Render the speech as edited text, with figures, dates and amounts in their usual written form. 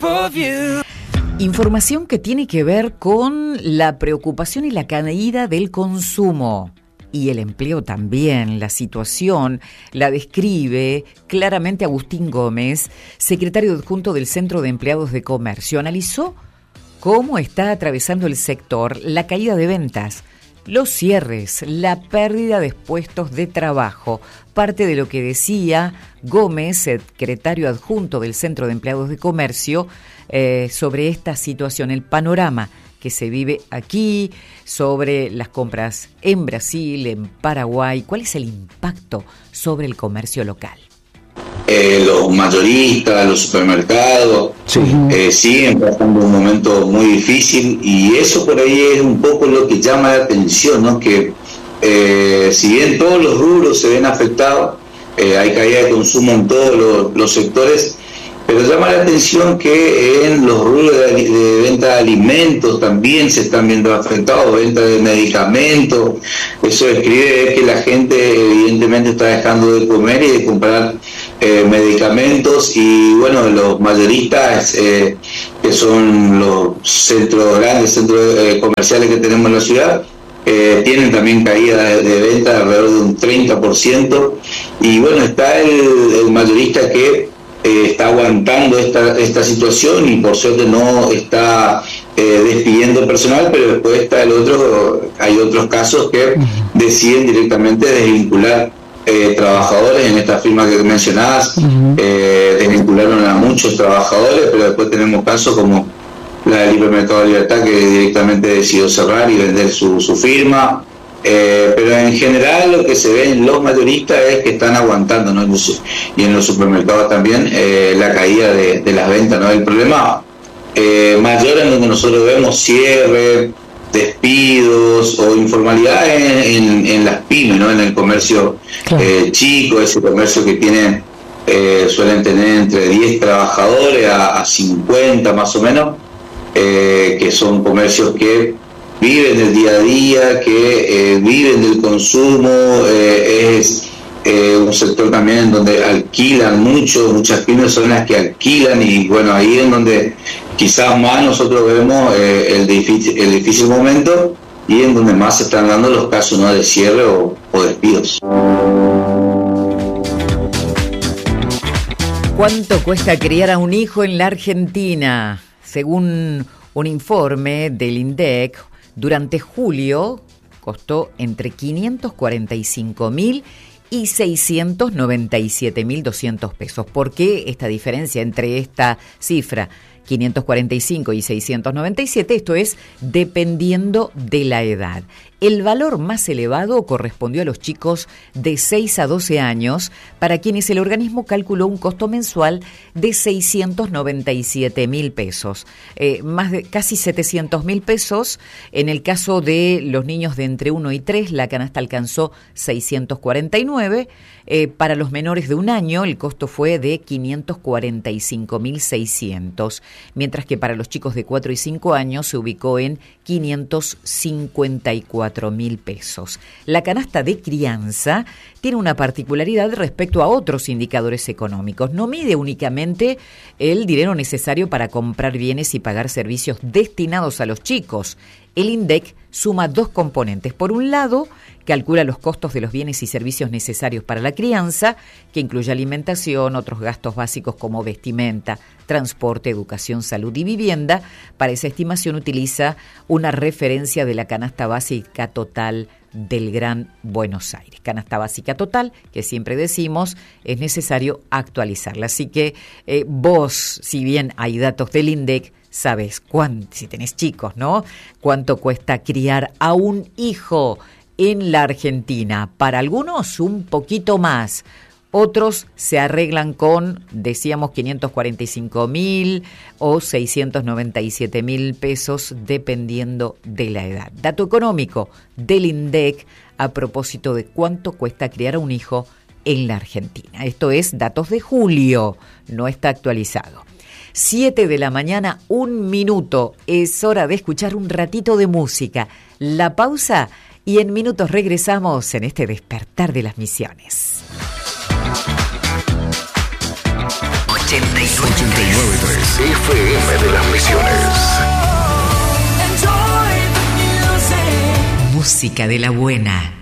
Información que tiene que ver con la preocupación y la caída del consumo. Y el empleo también. La situación la describe claramente Agustín Gómez, secretario adjunto del Centro de Empleados de Comercio. Analizó cómo está atravesando el sector la caída de ventas, los cierres, la pérdida de puestos de trabajo. Parte de lo que decía Gómez, secretario adjunto del Centro de Empleados de Comercio, sobre esta situación, el panorama que se vive aquí, sobre las compras en Brasil, en Paraguay. ¿Cuál es el impacto sobre el comercio local? Los mayoristas, los supermercados, siguen pasando un momento muy difícil, y eso por ahí es un poco lo que llama la atención, ¿no? Que si bien todos los rubros se ven afectados, hay caída de consumo en todos los sectores, pero llama la atención que en los rubros de venta de alimentos también se están viendo afectados, venta de medicamentos. Eso describe que la gente evidentemente está dejando de comer y de comprar medicamentos, y bueno, los mayoristas, que son los grandes centros comerciales que tenemos en la ciudad, tienen también caída de venta de alrededor de un 30%, y bueno, está el mayorista que está aguantando esta situación, y por suerte no está despidiendo personal, pero después está hay otros casos que deciden directamente desvincular trabajadores. En esta firma que mencionabas, desvincularon a muchos trabajadores, pero después tenemos casos como la del Hipermercado Libertad, que directamente decidió cerrar y vender su firma. Pero en general lo que se ve en los mayoristas es que están aguantando, ¿no? Y en los supermercados también, la caída de las ventas, ¿no? El problema mayor en donde nosotros vemos cierre, despidos o informalidad en las pymes, ¿no? En el comercio chico, ese comercio que tiene suelen tener entre 10 trabajadores a 50 más o menos, que son comercios que viven del día a día, que viven del consumo. Es un sector también donde alquilan muchas pymes son las que alquilan, y bueno, ahí es donde quizás más nosotros vemos el difícil momento, y en donde más se están dando los casos, ¿no? De cierre o despidos. ¿Cuánto cuesta criar a un hijo en la Argentina? Según un informe del INDEC, durante julio costó entre 545.000 y 697.200 pesos. ¿Por qué esta diferencia entre esta cifra, 545 y 697? Esto es dependiendo de la edad. El valor más elevado correspondió a los chicos de 6 a 12 años, para quienes el organismo calculó un costo mensual de 697.000 pesos, más de casi 700.000 pesos. En el caso de los niños de entre 1 y 3, la canasta alcanzó 649. Para los menores de 1 año, el costo fue de 545.600, mientras que para los chicos de 4 y 5 años se ubicó en 554.000 pesos. La canasta de crianza tiene una particularidad respecto a otros indicadores económicos. No mide únicamente el dinero necesario para comprar bienes y pagar servicios destinados a los chicos. El INDEC suma 2 componentes. Por un lado, calcula los costos de los bienes y servicios necesarios para la crianza, que incluye alimentación, otros gastos básicos como vestimenta, transporte, educación, salud y vivienda. Para esa estimación utiliza una referencia de la canasta básica total del Gran Buenos Aires. Canasta básica total, que siempre decimos, es necesario actualizarla. Así que vos, si bien hay datos del INDEC, sabes si tenés chicos, ¿no? Cuánto cuesta criar a un hijo en la Argentina. Para algunos un poquito más, otros se arreglan con, decíamos, 545.000 o 697.000 pesos, dependiendo de la edad. Dato económico del INDEC a propósito de cuánto cuesta criar a un hijo en la Argentina. Esto es datos de julio, no está actualizado. 7 de la mañana, 1 minuto. Es hora de escuchar un ratito de música. La pausa y en minutos regresamos en este despertar de las misiones. 89.3 FM de las Misiones. Música de la buena.